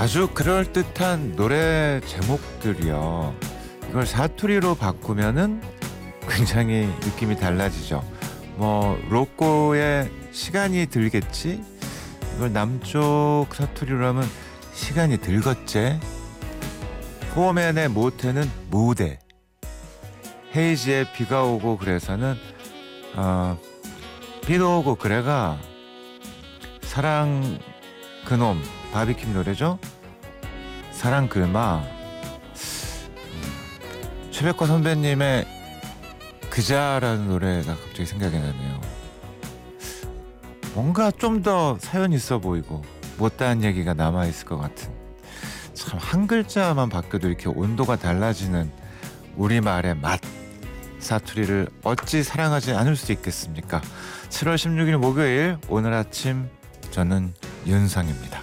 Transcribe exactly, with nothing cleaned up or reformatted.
아주 그럴듯한 노래 제목들이요. 이걸 사투리로 바꾸면은 굉장히 느낌이 달라지죠. 뭐 로꼬의 시간이 들겠지? 이걸 남쪽 사투리로 하면 시간이 들겠제? 포맨의 모태는 무대, 헤이지의 비가 오고 그래서는 어, 비도 오고 그래가 사랑 그놈 바비킴 노래죠. 사랑 그마. 최백호 선배님의 그자라는 노래가 갑자기 생각이 나네요. 뭔가 좀 더 사연 있어 보이고 못다한 얘기가 남아있을 것 같은, 참 한 글자만 바뀌어도 이렇게 온도가 달라지는 우리말의 맛, 사투리를 어찌 사랑하지 않을 수 있겠습니까? 칠월 십육일 목요일, 오늘 아침 저는 윤상입니다.